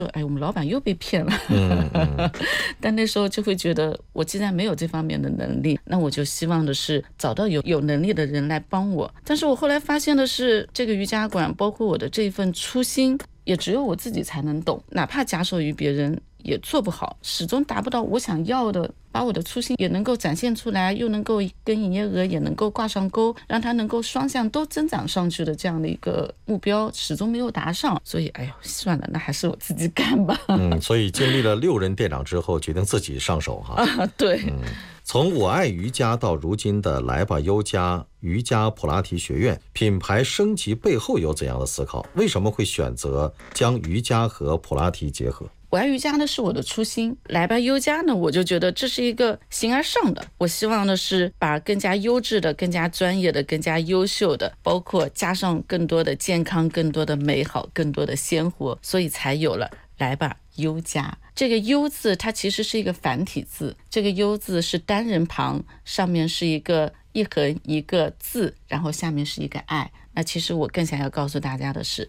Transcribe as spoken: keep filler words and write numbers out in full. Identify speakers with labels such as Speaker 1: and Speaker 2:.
Speaker 1: 哎，我们老板又被骗了。
Speaker 2: 嗯嗯
Speaker 1: 但那时候就会觉得，我既然没有这方面的能力，那我就希望的是找到有有能力的人来帮我。但是我后来发现的是，这个瑜伽馆包括我的这份初心，也只有我自己才能懂，哪怕假手于别人也做不好，始终达不到我想要的，把我的初心也能够展现出来，又能够跟营业额也能够挂上钩，让它能够双向都增长上去的这样的一个目标始终没有达上。所以哎呦算了，那还是我自己干吧。
Speaker 2: 嗯，所以经历了六任店长之后，决定自己上手哈。
Speaker 1: 啊，对。
Speaker 2: 嗯，从我爱瑜伽到如今的来吧优家瑜伽普拉提学院，品牌升级背后有怎样的思考？为什么会选择将瑜伽和普拉提结合？
Speaker 1: 我爱瑜伽呢是我的初心，来吧优家呢，我就觉得这是一个形而上的。我希望的是把更加优质的、更加专业的、更加优秀的，包括加上更多的健康、更多的美好、更多的鲜活，所以才有了来吧优家。这个优字它其实是一个繁体字，这个优字是单人旁，上面是一个一横一个字，然后下面是一个爱。那其实我更想要告诉大家的是，